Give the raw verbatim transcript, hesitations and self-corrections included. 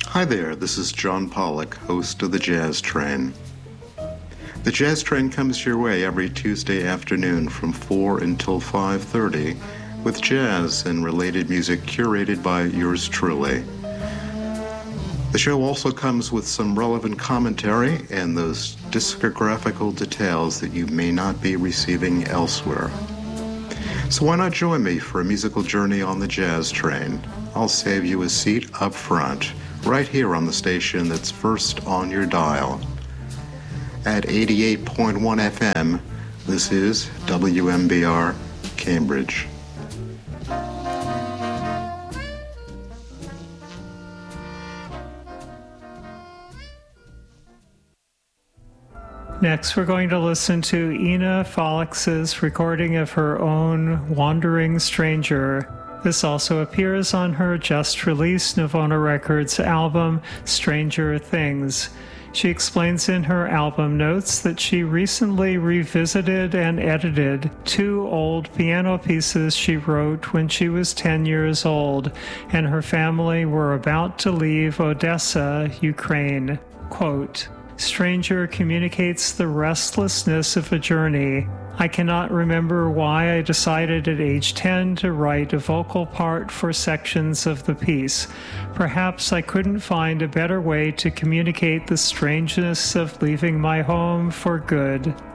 Hi there, this is John Pollock, host of The Jazz Train. The Jazz Train comes your way every Tuesday afternoon from four until five thirty with jazz and related music curated by yours truly. The show also comes with some relevant commentary and those discographical details that you may not be receiving elsewhere. So why not join me for a musical journey on the Jazz Train? I'll save you a seat up front, right here on the station that's first on your dial. At eighty-eight point one F M, this is W M B R Cambridge. Next, we're going to listen to Ina Folix's recording of her own Wandering Stranger. This also appears on her just-released Navona Records album, Stranger Things. She explains in her album notes that she recently revisited and edited two old piano pieces she wrote when she was ten years old, and her family were about to leave Odessa, Ukraine. Quote, "Stranger communicates the restlessness of a journey. I cannot remember why I decided at age ten to write a vocal part for sections of the piece. Perhaps I couldn't find a better way to communicate the strangeness of leaving my home for good."